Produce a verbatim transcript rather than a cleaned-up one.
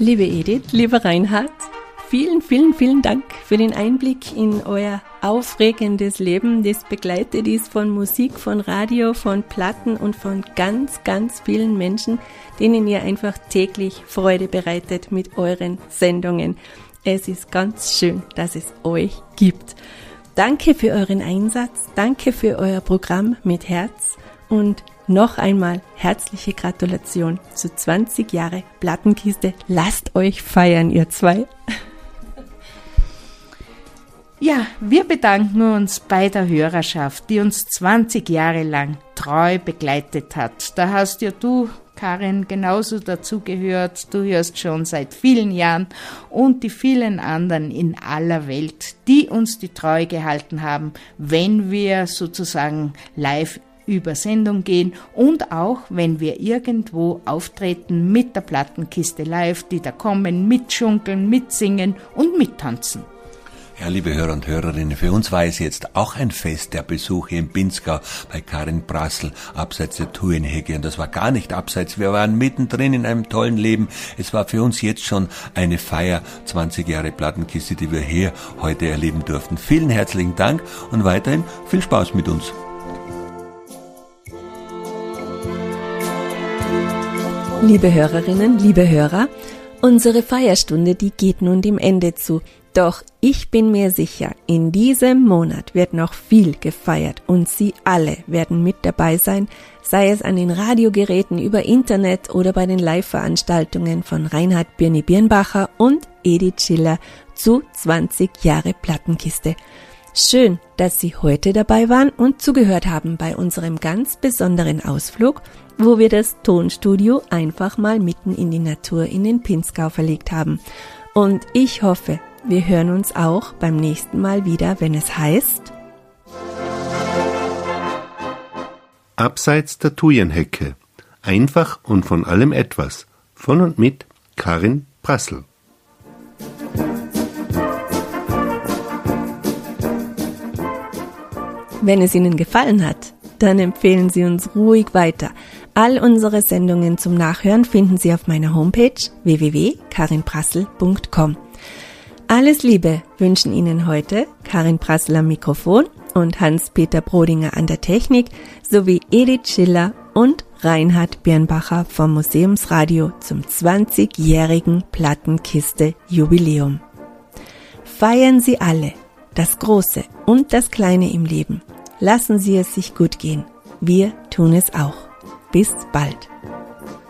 Liebe Edith, lieber Reinhard, vielen, vielen, vielen Dank für den Einblick in euer aufregendes Leben, das begleitet ist von Musik, von Radio, von Platten und von ganz, ganz vielen Menschen, denen ihr einfach täglich Freude bereitet mit euren Sendungen. Es ist ganz schön, dass es euch gibt. Danke für euren Einsatz, danke für euer Programm mit Herz und noch einmal herzliche Gratulation zu zwanzig Jahre Plattenkiste. Lasst euch feiern, ihr zwei. Ja, wir bedanken uns bei der Hörerschaft, die uns zwanzig Jahre lang treu begleitet hat. Da hast ja du, Karin, genauso dazugehört. Du hörst schon seit vielen Jahren und die vielen anderen in aller Welt, die uns die Treue gehalten haben, wenn wir sozusagen live über Sendung gehen und auch, wenn wir irgendwo auftreten mit der Plattenkiste live, die da kommen, mitschunkeln, mitsingen und mittanzen. Ja, liebe Hörer und Hörerinnen, für uns war es jetzt auch ein Fest, der Besuch hier im Pinzgau bei Karin Prassl, abseits der Thujenhecke. Und das war gar nicht abseits, wir waren mittendrin in einem tollen Leben. Es war für uns jetzt schon eine Feier, zwanzig Jahre Plattenkiste, die wir hier heute erleben durften. Vielen herzlichen Dank und weiterhin viel Spaß mit uns. Liebe Hörerinnen, liebe Hörer, unsere Feierstunde, die geht nun dem Ende zu. Doch ich bin mir sicher, in diesem Monat wird noch viel gefeiert und Sie alle werden mit dabei sein, sei es an den Radiogeräten, über Internet oder bei den Live-Veranstaltungen von Reinhard Birni Birnbacher und Edith Schiller zu zwanzig Jahre Plattenkiste. Schön, dass Sie heute dabei waren und zugehört haben bei unserem ganz besonderen Ausflug, wo wir das Tonstudio einfach mal mitten in die Natur in den Pinzgau verlegt haben. Und ich hoffe, wir hören uns auch beim nächsten Mal wieder, wenn es heißt Abseits der Thujenhecke. Einfach und von allem etwas. Von und mit Karin Prassl. Wenn es Ihnen gefallen hat, dann empfehlen Sie uns ruhig weiter. All unsere Sendungen zum Nachhören finden Sie auf meiner Homepage w w w punkt karin prassl punkt com. Alles Liebe wünschen Ihnen heute Karin Prassl am Mikrofon und Hans-Peter Brodinger an der Technik sowie Edith Schiller und Reinhard Birnbacher vom Museumsradio zum zwanzigjährigen Plattenkiste-Jubiläum. Feiern Sie alle das Große und das Kleine im Leben. Lassen Sie es sich gut gehen. Wir tun es auch. Bis bald.